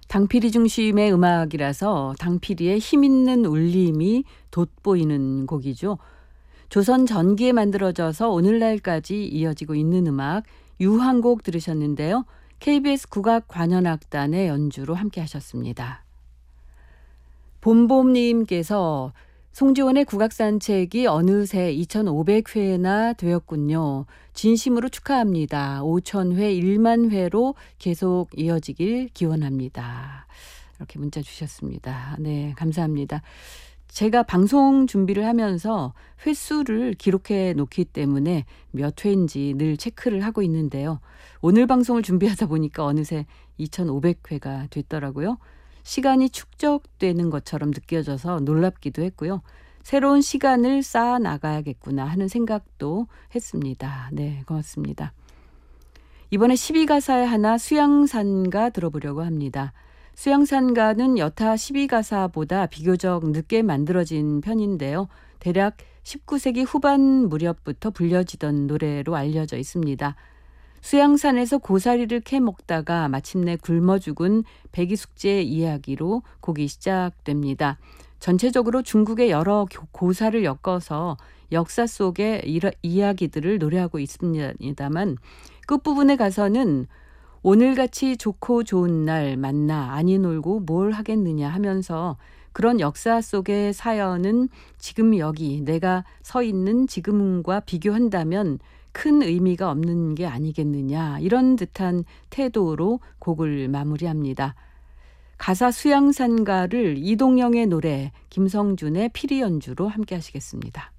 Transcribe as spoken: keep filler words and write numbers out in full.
당피리 중심의 음악이라서 당피리의 힘있는 울림이 돋보이는 곡이죠. 조선 전기에 만들어져서 오늘날까지 이어지고 있는 음악 유황곡 들으셨는데요. 케이비에스 국악관현악단의 연주로 함께 하셨습니다. 봄봄님께서 송지원의 국악산책이 어느새 이천오백 회나 되었군요. 진심으로 축하합니다. 오천 회, 일만 회로 계속 이어지길 기원합니다. 이렇게 문자 주셨습니다. 네, 감사합니다. 제가 방송 준비를 하면서 횟수를 기록해 놓기 때문에 몇 회인지 늘 체크를 하고 있는데요. 오늘 방송을 준비하다 보니까 어느새 이천오백 회가 됐더라고요. 시간이 축적되는 것처럼 느껴져서 놀랍기도 했고요. 새로운 시간을 쌓아 나가야겠구나 하는 생각도 했습니다. 네, 고맙습니다. 이번에 십이 가사의 하나 수양산가 들어보려고 합니다. 수양산가는 여타 십이 가사보다 비교적 늦게 만들어진 편인데요. 대략 십구 세기 후반 무렵부터 불려지던 노래로 알려져 있습니다. 수양산에서 고사리를 캐 먹다가 마침내 굶어 죽은 백이숙제 이야기로 곡이 시작됩니다. 전체적으로 중국의 여러 고사를 엮어서 역사 속의 이야기들을 노래하고 있습니다만 끝부분에 가서는 오늘같이 좋고 좋은 날 만나 아니 놀고 뭘 하겠느냐 하면서 그런 역사 속의 사연은 지금 여기 내가 서 있는 지금과 비교한다면 큰 의미가 없는 게 아니겠느냐 이런 듯한 태도로 곡을 마무리합니다. 가사 수양산가를 이동영의 노래 김성준의 피리 연주로 함께 하시겠습니다.